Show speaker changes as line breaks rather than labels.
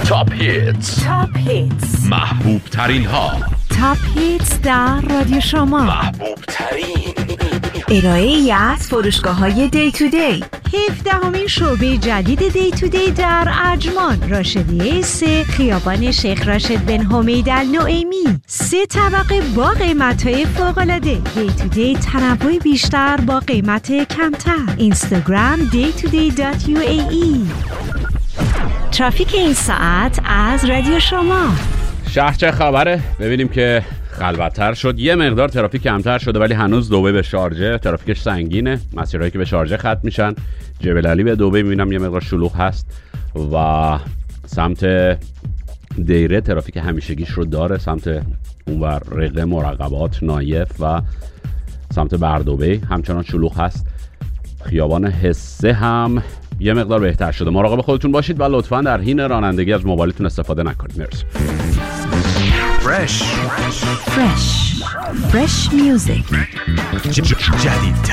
تاپ هیتز محبوب ترین ها.
تاپ هیتز در رادیو شما.
محبوب ترین
ارائه ای از فروشگاه‌های دی تو دی. 17مین شعبه جدید دی تو دی در اجمان، راشدیه 3، خیابان شیخ راشد بن حمید النعیمی. 3 طبقه با قیمت‌های فوق‌العاده. دی تو دی تنوع بیشتر با قیمت کمتر. اینستاگرام daytoday.uae. ترافیک این ساعت از رادیو شما.
شهر چه خبره؟ ببینیم که خلوت‌تر شد، یه مقدار ترافیک کمتر شده، ولی هنوز دبی به شارجه ترافیکش سنگینه. مسیرهایی که به شارجه ختم میشن، جبل علی به دبی میبینم یه مقدار شلوغ هست و سمت دیره ترافیک همیشگیش رو داره، سمت اونور رقه، مراقبات، نایف و سمت بردبی همچنان شلوغ هست. خیابان حسه هم یه مقدار بهتر شده. مراقب خودتون باشید و لطفاً در حین رانندگی از موبایلتون استفاده نکنید. مرسی.
فرش میوزیک جدید